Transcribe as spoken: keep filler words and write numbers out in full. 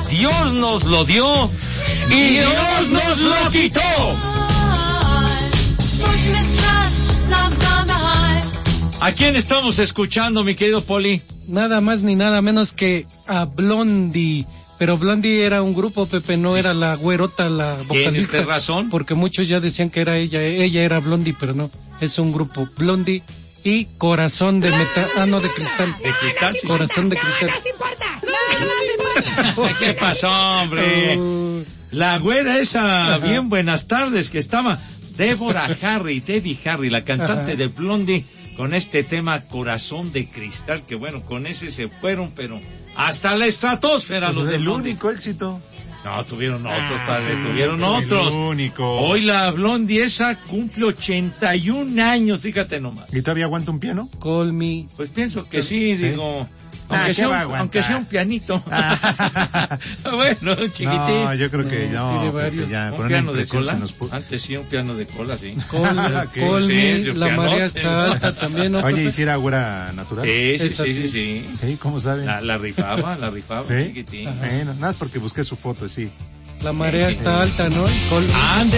Dios nos lo dio y Dios nos lo quitó. ¿A quién estamos escuchando, mi querido Poli? Nada más ni nada menos que a Blondie. Pero Blondie era un grupo, Pepe, no era la güerota, la vocalista. ¿Tiene usted razón? Porque muchos ya decían que era ella, ella era Blondie, pero no, es un grupo. Blondie y Corazón de Metal, ah, no, de Cristal. ¿De Cristal? Sí. Corazón de Cristal. No, no te importa. No, no te importa. ¿Qué pasó, hombre? Uh, la güera esa, ajá. Bien buenas tardes, que estaba Débora Harry, Debbie Harry, la cantante, ajá, de Blondie, con este tema Corazón de Cristal, que bueno, con ese se fueron, pero hasta la estratosfera, pues los de Blondie. El único éxito. No, tuvieron otros, ah, padre, sí, tuvieron otros. El único. Hoy la Blondie esa cumple ochenta y un años, fíjate nomás. ¿Y todavía aguanta un piano? Call me. Pues pienso que sí, ¿sí? Digo... Aunque, ah, sea un, aunque sea un pianito. Ah. Bueno, un chiquitín. No, yo creo que no. no varios. Ya, un piano de cola. Pu- Antes sí, un piano de cola, sí. Call, call me, la marea está alta también. ¿No? Oye, ¿hiciera güera natural? Sí, sí, sí, sí, sí. Sí, ¿cómo saben? La, la rifaba, la rifaba, ¿sí? Chiquitín. Bueno, nada más porque busqué su foto, sí. La marea sí, está sí. alta, ¿no? Ande.